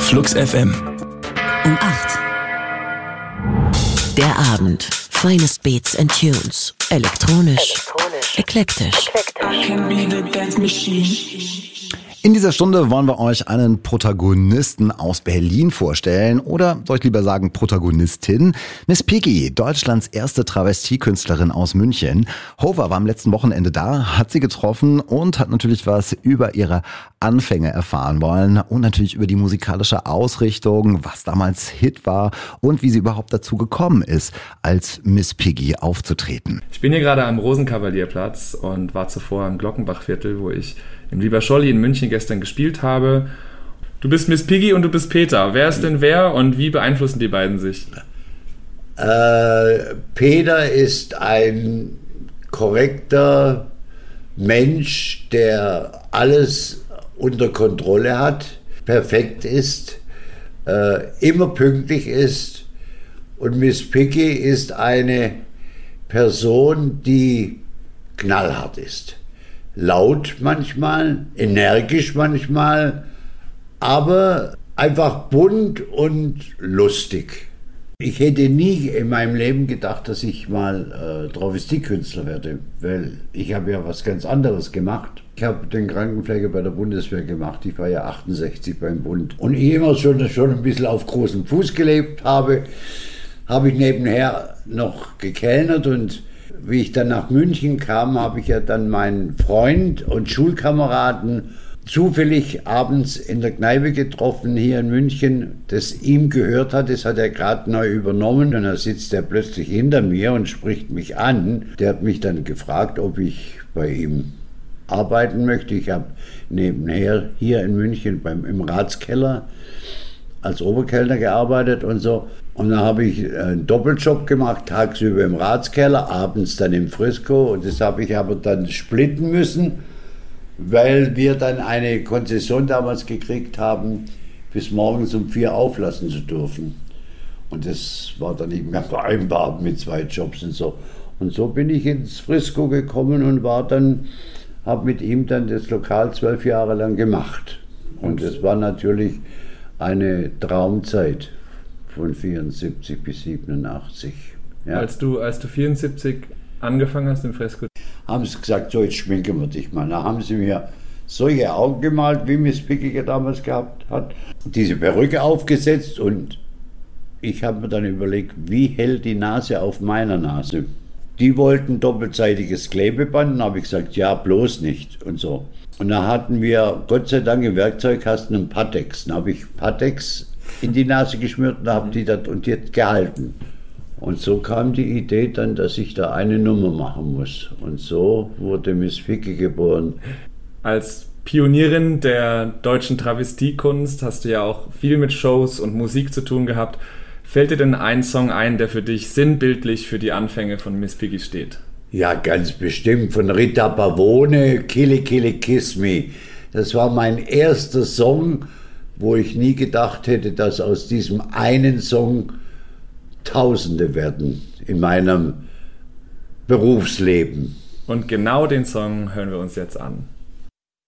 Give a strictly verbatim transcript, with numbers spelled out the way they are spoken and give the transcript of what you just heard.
Flux F M. Um acht. Der Abend. Finest Beats and Tunes. Elektronisch. Elektronisch. Eklektisch. In dieser Stunde wollen wir euch einen Protagonisten aus Berlin vorstellen. Oder soll ich lieber sagen Protagonistin? Miss Piggy, Deutschlands erste Travestiekünstlerin aus München. Hover war am letzten Wochenende da, hat sie getroffen und hat natürlich was über ihre Anfänge erfahren wollen. Und natürlich über die musikalische Ausrichtung, was damals Hit war und wie sie überhaupt dazu gekommen ist, als Miss Piggy aufzutreten. Ich bin hier gerade am Rosenkavalierplatz und war zuvor im Glockenbachviertel, wo ich im Lieber Scholli in München gestern gespielt habe. Du bist Miss Piggy und du bist Peter. Wer ist denn wer und wie beeinflussen die beiden sich? Äh, Peter ist ein korrekter Mensch, der alles unter Kontrolle hat, perfekt ist, äh, immer pünktlich ist. Und Miss Piggy ist eine Person, die knallhart ist. Laut manchmal, energisch manchmal, aber einfach bunt und lustig. Ich hätte nie in meinem Leben gedacht, dass ich mal äh, Travestiekünstler werde, weil ich habe ja was ganz anderes gemacht. Ich habe den Krankenpfleger bei der Bundeswehr gemacht, ich war ja achtundsechzig beim Bund. Und ich immer schon, schon ein bisschen auf großem Fuß gelebt habe, habe ich nebenher noch gekellnert und wie ich dann nach München kam, habe ich ja dann meinen Freund und Schulkameraden zufällig abends in der Kneipe getroffen hier in München, das ihm gehört hat, das hat er gerade neu übernommen und da sitzt er plötzlich hinter mir und spricht mich an. Der hat mich dann gefragt, ob ich bei ihm arbeiten möchte. Ich habe nebenher hier in München beim, im Ratskeller als Oberkellner gearbeitet und so. Und dann habe ich einen Doppeljob gemacht, tagsüber im Ratskeller, abends dann im Frisco. Und das habe ich aber dann splitten müssen, weil wir dann eine Konzession damals gekriegt haben, bis morgens um vier auflassen zu dürfen. Und das war dann nicht mehr vereinbar mit zwei Jobs und so. Und so bin ich ins Frisco gekommen und war dann, habe mit ihm dann das Lokal zwölf Jahre lang gemacht. Und das war natürlich eine Traumzeit. Von vierundsiebzig bis siebenundachtzig. Ja. Als du, als du vierundsiebzig angefangen hast im Fresco, haben sie gesagt, so jetzt schminken wir dich mal. Da haben sie mir solche Augen gemalt, wie Miss Piggy damals gehabt hat. Diese Perücke aufgesetzt und ich habe mir dann überlegt, wie hält die Nase auf meiner Nase? Die wollten doppelseitiges Klebeband und habe ich gesagt, ja, bloß nicht und so. Und da hatten wir Gott sei Dank im Werkzeugkasten einen Pateks. Dann habe ich Pateks in die Nase geschmiert und habe die da und die hat gehalten. Und so kam die Idee dann, dass ich da eine Nummer machen muss. Und so wurde Miss Piggy geboren. Als Pionierin der deutschen Travestiekunst hast du ja auch viel mit Shows und Musik zu tun gehabt. Fällt dir denn ein Song ein, der für dich sinnbildlich für die Anfänge von Miss Piggy steht? Ja, ganz bestimmt. Von Rita Pavone, Kille Kille Kiss Me. Das war mein erster Song, wo ich nie gedacht hätte, dass aus diesem einen Song Tausende werden in meinem Berufsleben. Und genau den Song hören wir uns jetzt an.